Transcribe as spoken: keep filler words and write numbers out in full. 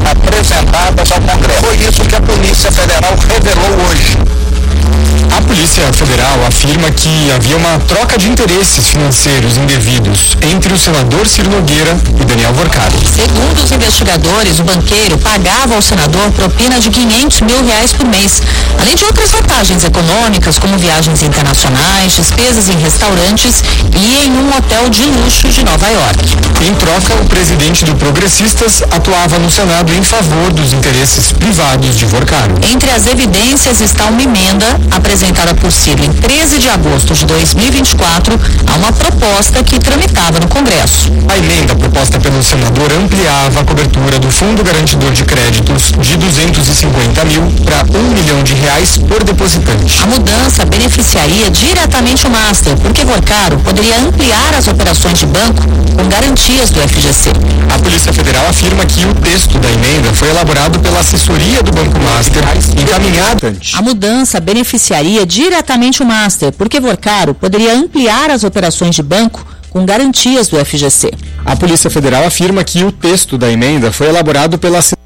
apresentadas ao Congresso. Foi isso que a Polícia Federal revelou hoje. A Polícia Federal afirma que havia uma troca de interesses financeiros indevidos entre o senador Ciro Nogueira e Daniel Vorcaro. Segundo os investigadores, o banqueiro pagava ao senador propina de quinhentos mil reais por mês, além de outras vantagens econômicas, como viagens internacionais, despesas em restaurantes e em um hotel de luxo de Nova York. Em troca, o presidente do Progressistas atuava no Senado em favor dos interesses privados de Vorcaro. Entre as evidências está uma emenda apresentada por Ciro em treze de agosto de dois mil e vinte e quatro a uma proposta que tramitava no Congresso. A emenda proposta pelo senador ampliava a cobertura do Fundo Garantidor de Créditos de duzentos e cinquenta mil para um milhão de reais por depositante. A mudança beneficiaria diretamente o Master, porque Vorcaro poderia ampliar as operações de banco com garantias do F G C. A Polícia Federal afirma que o texto da emenda foi elaborado pela assessoria do Banco Master, encaminhado. A mudança beneficiaria diretamente o Master, porque Vorcaro poderia ampliar as operações de banco com garantias do F G C. A Polícia Federal afirma que o texto da emenda foi elaborado pela